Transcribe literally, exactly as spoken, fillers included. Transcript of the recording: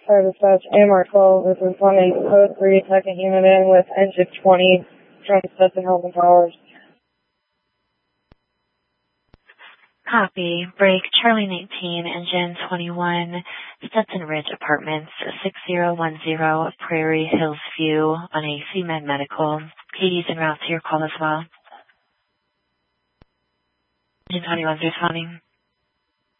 Fire Dispatch, A M R twelve, this is Fleming, code three, second unit in with engine twenty, from Stetson Hilton Towers. Copy. Break Charlie nineteen, engine twenty-one, Stetson Ridge Apartments, six zero one zero, Prairie Hills View, on a C M E D medical. Katie's en route to your call as well. Engine twenty-one is responding.